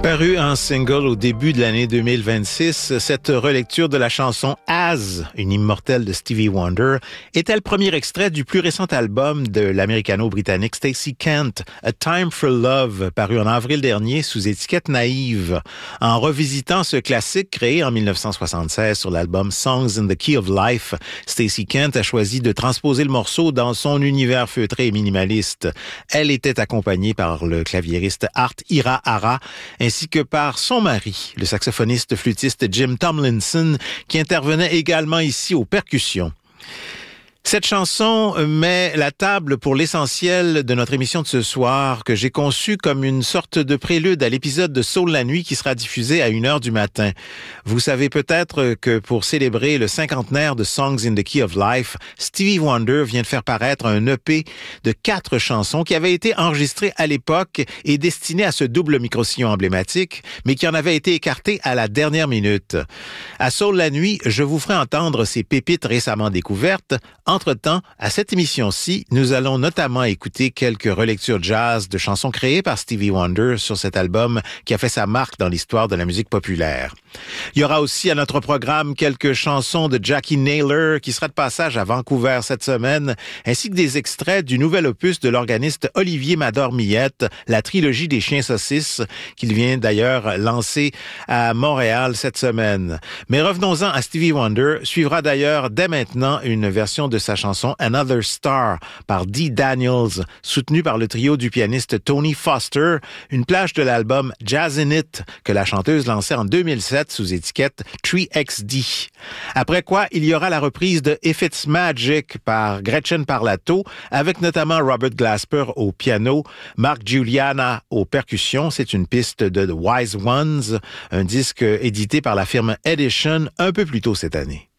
Paru en single au début de l'année 2026, cette relecture de la chanson As, une immortelle de Stevie Wonder, était le premier extrait du plus récent album de l'américano-britannique Stacey Kent, A Time for Love, paru en avril dernier sous étiquette Naïve. En revisitant ce classique créé en 1976 sur l'album Songs in the Key of Life, Stacey Kent a choisi de transposer le morceau dans son univers feutré et minimaliste. Elle était accompagnée par le claviériste Art Hirahara, ainsi que par son mari, le saxophoniste flûtiste Jim Tomlinson, qui intervenait également ici aux percussions. Cette chanson met la table pour l'essentiel de notre émission de ce soir, que j'ai conçue comme une sorte de prélude à l'épisode de Soul la nuit qui sera diffusé à 1h du matin. Vous savez peut-être que pour célébrer le cinquantenaire de Songs in the Key of Life, Stevie Wonder vient de faire paraître un EP de 4 chansons qui avaient été enregistrées à l'époque et destinées à ce double micro-sillon emblématique, mais qui en avaient été écartées à la dernière minute. À Soul la nuit, je vous ferai entendre ces pépites récemment découvertes. Entre-temps, à cette émission-ci, nous allons notamment écouter quelques relectures jazz de chansons créées par Stevie Wonder sur cet album qui a fait sa marque dans l'histoire de la musique populaire. Il y aura aussi à notre programme quelques chansons de Jackie Naylor qui sera de passage à Vancouver cette semaine, ainsi que des extraits du nouvel opus de l'organiste Olivier Mador-Millette, la trilogie des chiens saucisses, qu'il vient d'ailleurs lancer à Montréal cette semaine. Mais revenons-en à Stevie Wonder. Suivra d'ailleurs dès maintenant une version de sa chanson Another Star par Dee Daniels, soutenue par le trio du pianiste Tony Foster, une plage de l'album Jazz in It que la chanteuse lançait en 2007 sous étiquette 3XD. Après quoi, il y aura la reprise de If It's Magic par Gretchen Parlato, avec notamment Robert Glasper au piano, Mark Giuliana aux percussions. C'est une piste de The Wise Ones, un disque édité par la firme Edition un peu plus tôt cette année.